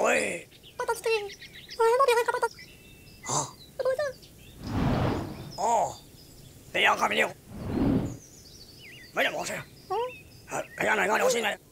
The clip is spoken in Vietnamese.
喂。啊。哦，你有看没有？没任何事。哎呀，哪个留心嘞？